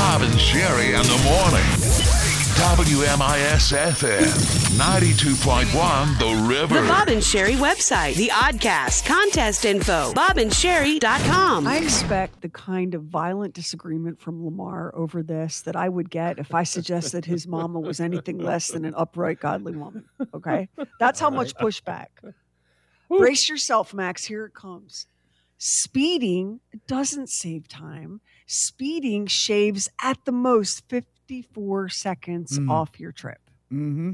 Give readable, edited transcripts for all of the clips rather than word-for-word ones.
Bob and Sherry in the morning. WMIS-FM, 92.1 The River. The Bob and Sherry website, the Oddcast, contest info, bobandsherry.com. I expect the kind of violent disagreement from Lamar over this that I would get if I suggested his mama was anything less than an upright, godly woman. Okay? That's how much pushback. Brace yourself, Max. Here it comes. Speeding doesn't save time. Speeding shaves at the most 54 seconds off your trip. Mm-hmm.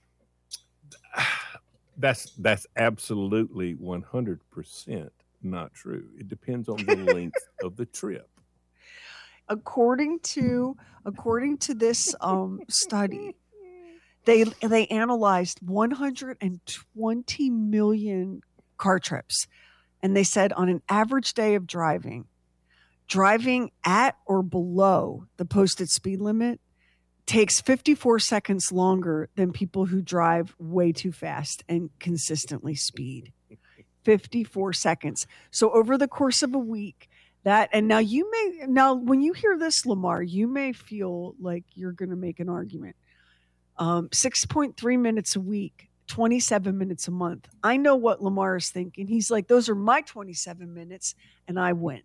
That's absolutely 100% not true. It depends on the length of the trip. According to this study, they analyzed 120 million car trips, and they said on an average day of driving at or below the posted speed limit takes 54 seconds longer than people who drive way too fast and consistently speed. 54 seconds. So over the course of a week, when you hear this, Lamar, you may feel like you're going to make an argument. 6.3 minutes a week, 27 minutes a month. I know what Lamar is thinking. He's like, those are my 27 minutes and I win.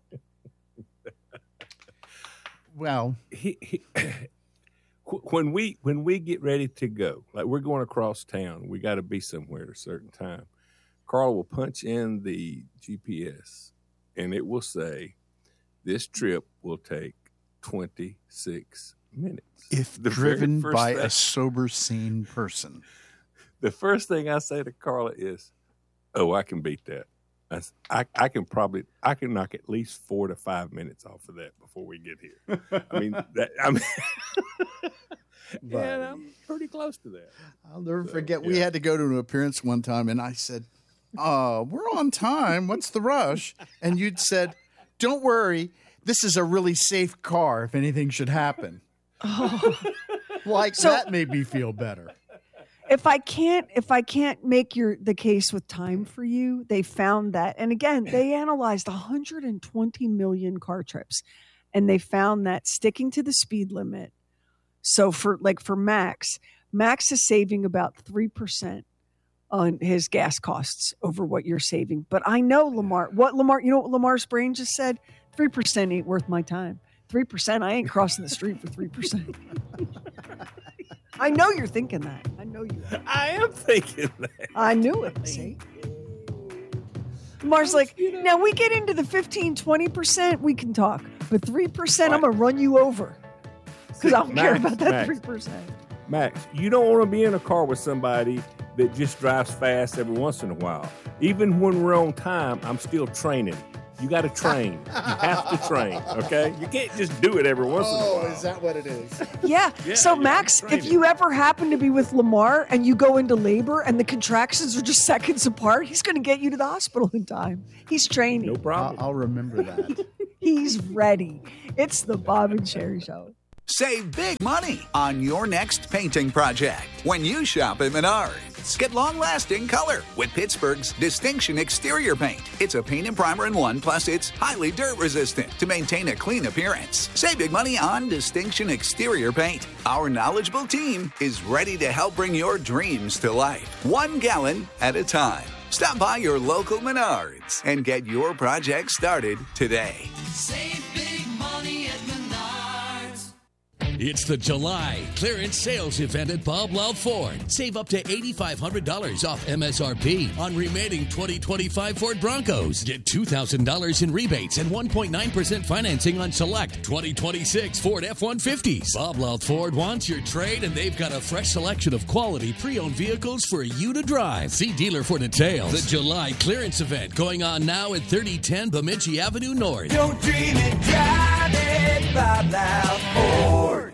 Well, when we get ready to go, like we're going across town, we got to be somewhere at a certain time. Carl will punch in the GPS, and it will say, "This trip will take 26 minutes." If driven by a sober, sane person. The first thing I say to Carla is, "Oh, I can beat that. I can knock at least 4 to 5 minutes off of that before we get here." Yeah, I'm pretty close to that. I'll never forget. Yeah. We had to go to an appearance one time, and I said, "We're on time. What's the rush?" And you'd said, "Don't worry. This is a really safe car if anything should happen." Oh. That made me feel better. If I can't make the case with time for you, they found that, and again, they analyzed 120 million car trips, and they found that sticking to the speed limit. So for Max is saving about 3% on his gas costs over what you're saving. But I know Lamar, you know what Lamar's brain just said? 3% ain't worth my time. 3%, I ain't crossing the street for 3%. I know you're thinking that. I know you are. I am thinking that. I knew it. See? Lamar's like, now we get into the 15, 20%, we can talk. But 3%, I'm going to run you over. Because I don't care about that 3%. Max, you don't want to be in a car with somebody that just drives fast every once in a while. Even when we're on time, I'm still training. You got to train. You have to train, okay? You can't just do it every once in a while. Oh, is that what it is? Yeah. So, Max, if you ever happen to be with Lamar and you go into labor and the contractions are just seconds apart, he's going to get you to the hospital in time. He's training. No problem. I'll remember that. He's ready. It's the Bob and Sherry Show. Save big money on your next painting project when you shop at Menards. Get long-lasting color with Pittsburgh's Distinction Exterior Paint. It's a paint and primer in one, plus it's highly dirt-resistant to maintain a clean appearance. Save big money on Distinction Exterior Paint. Our knowledgeable team is ready to help bring your dreams to life, 1 gallon at a time. Stop by your local Menards and get your project started today. Save big money at Menards. It's the July clearance sales event at Bob Loud Ford. Save up to $8,500 off MSRP on remaining 2025 Ford Broncos. Get $2,000 in rebates and 1.9% financing on select 2026 Ford F-150s. Bob Loud Ford wants your trade, and they've got a fresh selection of quality pre-owned vehicles for you to drive. See dealer for details. The July clearance event going on now at 3010 Bemidji Avenue North. Don't dream it, drive it, Bob Loud Ford.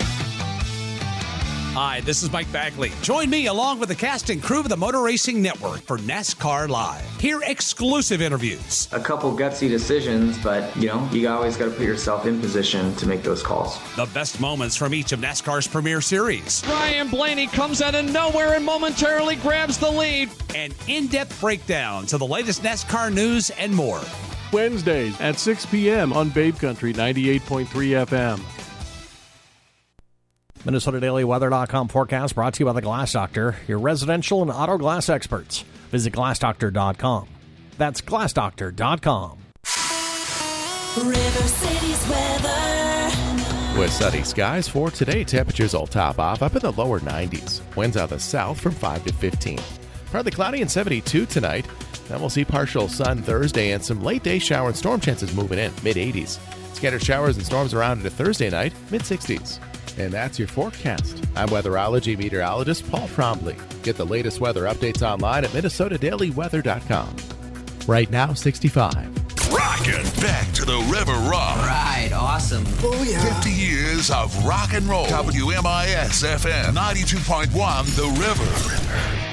Hi, this is Mike Bagley. Join me along with the cast and crew of the Motor Racing Network for NASCAR Live. Hear exclusive interviews. A couple gutsy decisions, but, you always got to put yourself in position to make those calls. The best moments from each of NASCAR's premier series. Ryan Blaney comes out of nowhere and momentarily grabs the lead. And in-depth breakdowns of the latest NASCAR news and more. Wednesdays at 6 p.m. on Babe Country 98.3 FM. MinnesotaDailyWeather.com forecast brought to you by the Glass Doctor, your residential and auto glass experts. Visit GlassDoctor.com. That's GlassDoctor.com. River City's weather. With sunny skies for today, temperatures will top off up in the lower 90s. Winds out of the south from 5 to 15. Partly cloudy and 72 tonight. Then we'll see partial sun Thursday and some late day shower and storm chances moving in, mid-80s. Scattered showers and storms around into Thursday night, mid-60s. And that's your forecast. I'm weatherology meteorologist Paul Trombley. Get the latest weather updates online at MinnesotaDailyWeather.com. Right now, 65. Rockin' back to the River Rock. Right, awesome. Oh, yeah. 50 years of rock and roll. WMIS FM 92.1 The River.